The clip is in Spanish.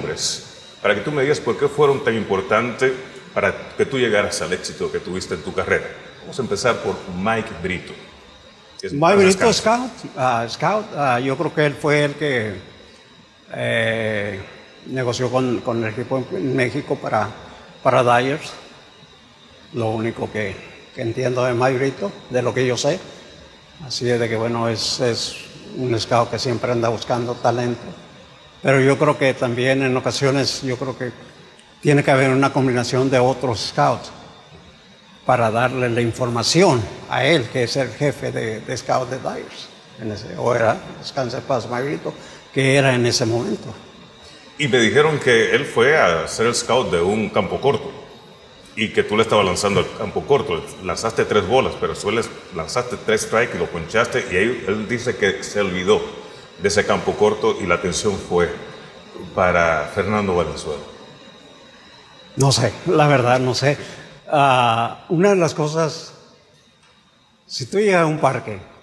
nombres, para que tú me digas por qué fueron tan importantes para que tú llegaras al éxito que tuviste en tu carrera. Vamos a empezar por Mike Brito. Mike Brito, Scout. Yo creo que él fue el que negoció con el equipo en México para Dyers. Lo único que entiendo de Mike Brito, de lo que yo sé. Así es de que, bueno, es un scout que siempre anda buscando talento. Pero yo creo que también en ocasiones, yo creo que tiene que haber una combinación de otros scouts para darle la información a él, que es el jefe de scout de Dyers. O era, descanse en paz, Mike Brito, que era en ese momento. Y me dijeron que él fue a ser el scout de un campo corto y que tú le estabas lanzando al campo corto. Lanzaste 3 bolas, pero tú lanzaste 3 strikes y lo ponchaste, y él dice que se olvidó de ese campo corto y la atención fue para Fernando Valenzuela. No sé, la verdad no sé. Una de las cosas, si tú llegas a un parque